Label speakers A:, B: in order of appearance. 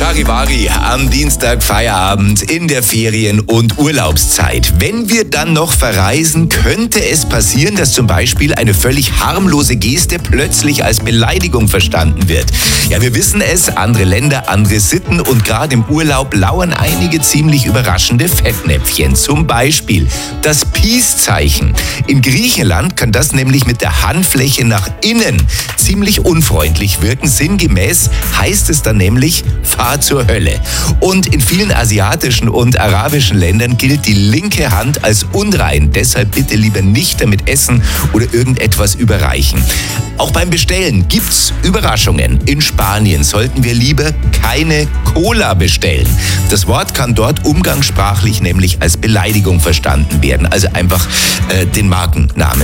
A: Charivari am Dienstag Feierabend in der Ferien- und Urlaubszeit. Wenn wir dann noch verreisen, könnte es passieren, dass zum Beispiel eine völlig harmlose Geste plötzlich als Beleidigung verstanden wird. Ja, wir wissen es, andere Länder, andere Sitten und gerade im Urlaub lauern einige ziemlich überraschende Fettnäpfchen. Zum Beispiel das Peace-Zeichen. In Griechenland kann das nämlich mit der Handfläche nach innen ziemlich unfreundlich wirken. Sinngemäß heißt es dann nämlich, fahr zur Hölle. Und in vielen asiatischen und arabischen Ländern gilt die linke Hand als unrein. Deshalb bitte lieber nicht damit essen oder irgendetwas überreichen. Auch beim Bestellen gibt's Überraschungen. In Spanien sollten wir lieber keine Cola bestellen. Das Wort kann dort umgangssprachlich nämlich als Beleidigung verstanden werden. Also einfach den Markennamen